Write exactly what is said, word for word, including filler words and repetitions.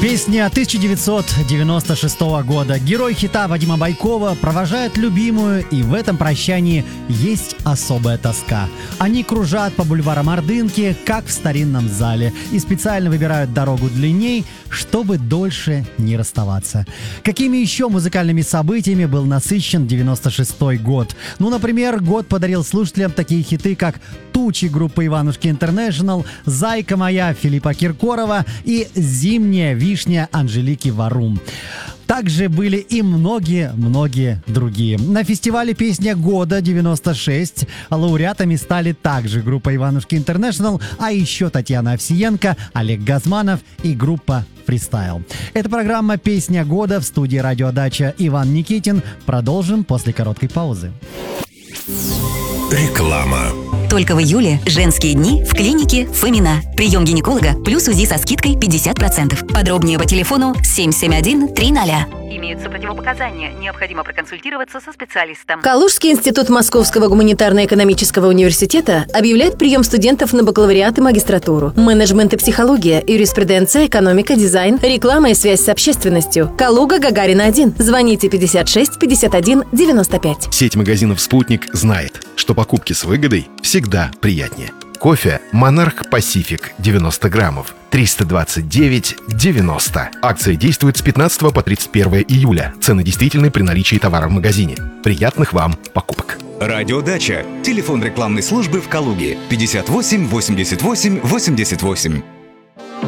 Песня тысяча девятьсот девяносто шестого года. Герой хита Вадима Байкова провожает любимую, и в этом прощании есть особая тоска. Они кружат по бульварам Ордынки, как в старинном зале, и специально выбирают дорогу длинней, чтобы дольше не расставаться. Какими еще музыкальными событиями был насыщен девяносто шестой год? Ну, например, год подарил слушателям такие хиты, как «Тучи» группы Иванушки Интернешнл, «Зайка моя» Филиппа Киркорова и «Зимняя вишня» Анжелики Варум. Также были и многие-многие другие. На фестивале «Песня года» девяносто шесть лауреатами стали также группа Иванушки Интернешнл, а еще Татьяна Овсиенко, Олег Газманов и группа «Фристайл». Это программа «Песня года», в студии «Радиодача» Иван Никитин. Продолжим после короткой паузы. Реклама. Только в июле женские дни в клинике Фомина. Прием гинеколога плюс УЗИ со скидкой пятьдесят процентов. Подробнее по телефону семь семь один три ноль. Имеются противопоказания. Необходимо проконсультироваться со специалистом. Калужский институт Московского гуманитарно-экономического университета объявляет прием студентов на бакалавриат и магистратуру. Менеджмент и психология, юриспруденция, экономика, дизайн, реклама и связь с общественностью. Калуга, Гагарина один. Звоните пятьдесят шесть пятьдесят один девяносто пять. Сеть магазинов «Спутник» знает, что покупки с выгодой всегда приятнее. Кофе «Монарх Пасифик» девяносто граммов, триста двадцать девять девяносто. Акция действует с пятнадцатого по тридцать первое июля. Цены действительны при наличии товара в магазине. Приятных вам покупок. Радиодача. Телефон рекламной службы в Калуге. пятьдесят восемь восемьдесят восемь восемьдесят восемь.